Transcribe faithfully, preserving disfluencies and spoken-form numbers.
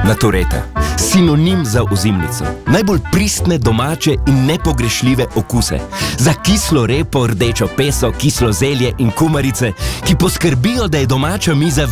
La toreta, sinonim za ozimnico. Najbolj pristne, domače in nepogrešljive okuse. Za kislo repo, rdečo peso, kislo zelje in kumarice, ki poskrbijo, da je domača miza